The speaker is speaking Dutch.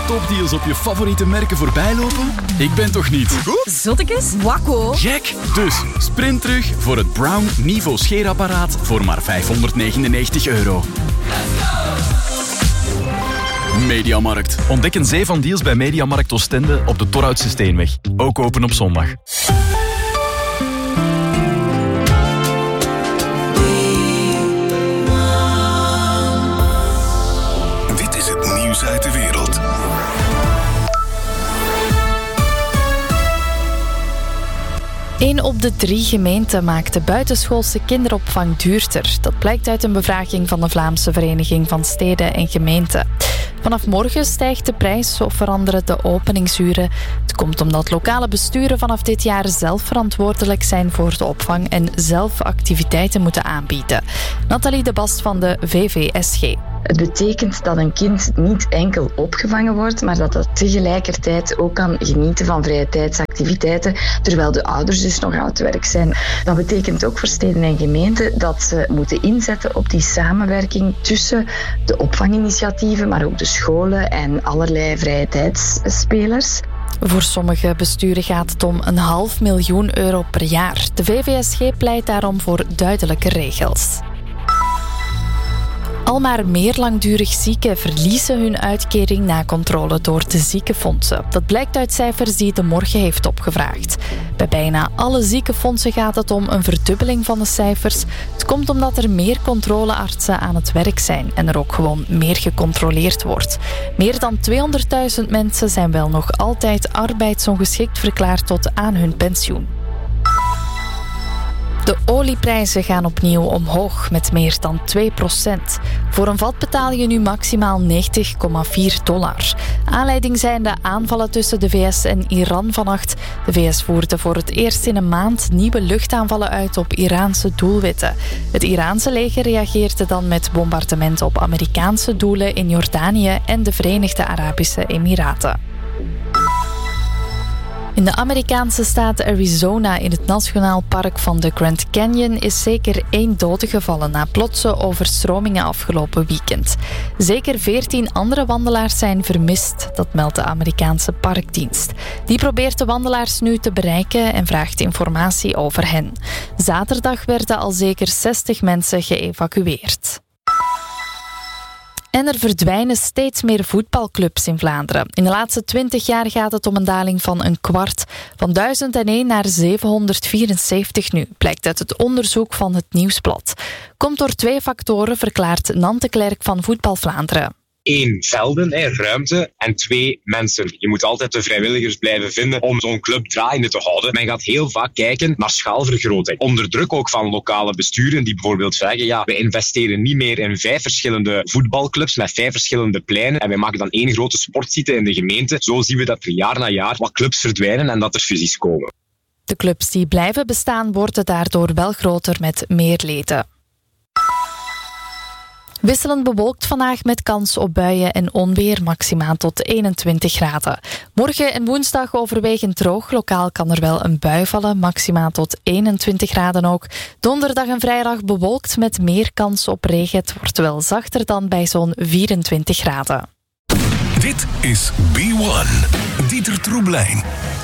topdeals op je favoriete merken voorbij lopen? Ik ben toch niet? Zottekes? Wakko. Gek! Dus sprint terug voor het Brown Niveau scheerapparaat voor maar €599. Mediamarkt. Ontdek een zee van deals bij Mediamarkt Oostende op de Torhoutse Steenweg. Ook open op zondag. Dit is het nieuws uit de wereld. Eén op de 3 gemeenten maakt de buitenschoolse kinderopvang duurder. Dat blijkt uit een bevraging van de Vlaamse Vereniging van Steden en Gemeenten. Vanaf morgen stijgt de prijs of veranderen de openingsuren. Het komt omdat lokale besturen vanaf dit jaar zelf verantwoordelijk zijn voor de opvang en zelf activiteiten moeten aanbieden. Nathalie de Bast van de VVSG. Het betekent dat een kind niet enkel opgevangen wordt, maar dat het tegelijkertijd ook kan genieten van vrije tijdsactiviteiten, terwijl de ouders dus nog aan het werk zijn. Dat betekent ook voor steden en gemeenten dat ze moeten inzetten op die samenwerking tussen de opvanginitiatieven, maar ook de scholen en allerlei vrije tijdsspelers. Voor sommige besturen gaat het om €500.000 per jaar. De VVSG pleit daarom voor duidelijke regels. Al maar meer langdurig zieken verliezen hun uitkering na controle door de ziekenfondsen. Dat blijkt uit cijfers die De Morgen heeft opgevraagd. Bij bijna alle ziekenfondsen gaat het om een verdubbeling van de cijfers. Het komt omdat er meer controleartsen aan het werk zijn en er ook gewoon meer gecontroleerd wordt. Meer dan 200.000 mensen zijn wel nog altijd arbeidsongeschikt verklaard tot aan hun pensioen. De olieprijzen gaan opnieuw omhoog met meer dan 2%. Voor een vat betaal je nu maximaal $90,4. Aanleiding zijn de aanvallen tussen de VS en Iran vannacht. De VS voerde voor het eerst in een maand nieuwe luchtaanvallen uit op Iraanse doelwitten. Het Iraanse leger reageerde dan met bombardementen op Amerikaanse doelen in Jordanië en de Verenigde Arabische Emiraten. In de Amerikaanse staat Arizona in het Nationaal Park van de Grand Canyon is zeker 1 dode gevallen na plotse overstromingen afgelopen weekend. Zeker 14 andere wandelaars zijn vermist, dat meldt de Amerikaanse parkdienst. Die probeert de wandelaars nu te bereiken en vraagt informatie over hen. Zaterdag werden al zeker 60 mensen geëvacueerd. En er verdwijnen steeds meer voetbalclubs in Vlaanderen. In de laatste 20 jaar gaat het om een daling van een kwart. Van 1001 naar 774 nu, blijkt uit het onderzoek van het Nieuwsblad. Komt door 2 factoren, verklaart Nante Klerk van Voetbal Vlaanderen. 1, velden, ruimte en 2, mensen. Je moet altijd de vrijwilligers blijven vinden om zo'n club draaiende te houden. Men gaat heel vaak kijken naar schaalvergroting. Onder druk ook van lokale besturen die bijvoorbeeld zeggen, ja, we investeren niet meer in 5 verschillende voetbalclubs met 5 verschillende pleinen en wij maken dan 1 grote sportsite in de gemeente. Zo zien we dat er jaar na jaar wat clubs verdwijnen en dat er fusies komen. De clubs die blijven bestaan worden daardoor wel groter met meer leden. Wisselend bewolkt vandaag met kans op buien en onweer, maximaal tot 21 graden. Morgen en woensdag overwegend droog. Lokaal kan er wel een bui vallen, maximaal tot 21 graden ook. Donderdag en vrijdag bewolkt met meer kans op regen. Het wordt wel zachter dan bij zo'n 24 graden. Dit is B1. Dieter Troeblein.